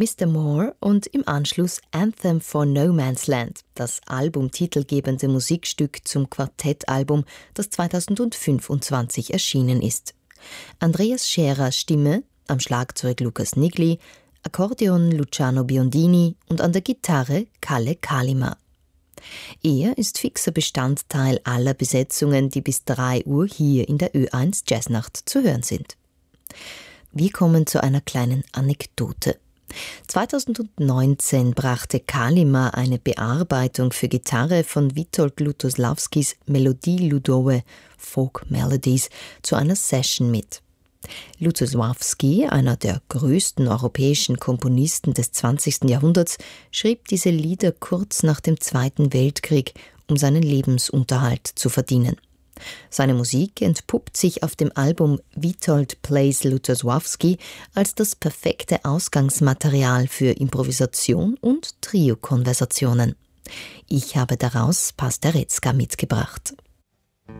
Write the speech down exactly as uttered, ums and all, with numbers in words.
Mister Moore und im Anschluss Anthem for No Man's Land, das albumtitelgebende Musikstück zum Quartettalbum, das zweitausendfünfundzwanzig erschienen ist. Andreas Scherers Stimme, am Schlagzeug Lukas Nigli, Akkordeon Luciano Biondini und an der Gitarre Kalle Kalima. Er ist fixer Bestandteil aller Besetzungen, die bis drei Uhr hier in der Ö eins Jazznacht zu hören sind. Wir kommen zu einer kleinen Anekdote. zweitausendneunzehn brachte Kalima eine Bearbeitung für Gitarre von Witold Lutoslawskis Melodie Ludowe Folk Melodies zu einer Session mit. Lutoslawski, einer der größten europäischen Komponisten des zwanzigsten Jahrhunderts, schrieb diese Lieder kurz nach dem Zweiten Weltkrieg, um seinen Lebensunterhalt zu verdienen. Seine Musik entpuppt sich auf dem Album Witold Plays Lutoslawski als das perfekte Ausgangsmaterial für Improvisation und Trio-Konversationen. Ich habe daraus Pasterezka mitgebracht.